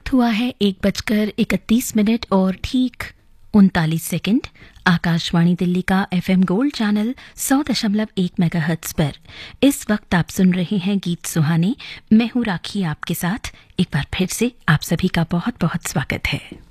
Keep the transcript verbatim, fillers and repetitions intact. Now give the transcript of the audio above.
वक्त हुआ है एक बजकर इकतीस मिनट और ठीक उनतालीस सेकंड। आकाशवाणी दिल्ली का एफएम गोल्ड चैनल सौ दशमलव एक मेगाहर्ट्ज पर इस वक्त आप सुन रहे हैं गीत सुहाने। मैं हूं राखी आपके साथ। एक बार फिर से आप सभी का बहुत बहुत स्वागत है।